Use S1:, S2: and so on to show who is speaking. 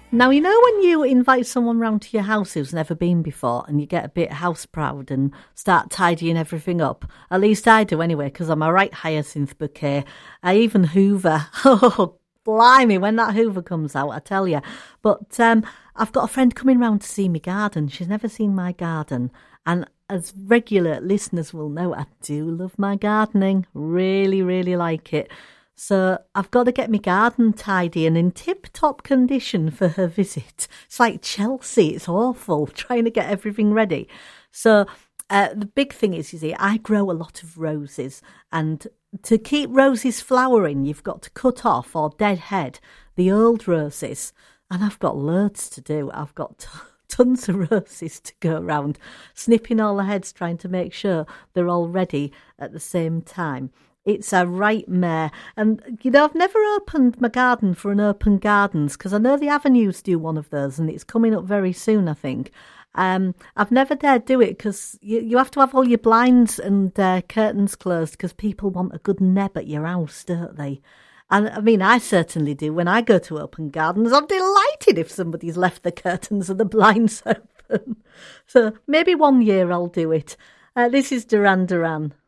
S1: Now, you know when you invite someone round to your house who's never been before and you get a bit house proud and start tidying everything up? At least I do anyway, because I'm a right hyacinth bouquet. I even hoover. Oh, blimey, when that hoover comes out, I tell you. But I've got a friend coming round to see my garden. She's never seen my garden. And as regular listeners will know, I do love my gardening. Really, really like it. So I've got to get my garden tidy and in tip-top condition for her visit. It's like Chelsea. It's awful trying to get everything ready. So the big thing is, you see, I grow a lot of roses. And to keep roses flowering, you've got to cut off or deadhead the old roses. And I've got loads to do. I've got tons of roses to go around, snipping all the heads, trying to make sure they're all ready at the same time. It's a right mare. And, you know, I've never opened my garden for an open gardens because I know the Avenues do one of those and it's coming up very soon, I think. I've never dared do it because you have to have all your blinds and curtains closed because people want a good neb at your house, don't they? And I mean, I certainly do. When I go to open gardens, I'm delighted if somebody's left the curtains and the blinds open. So maybe one year I'll do it. This is Duran Duran.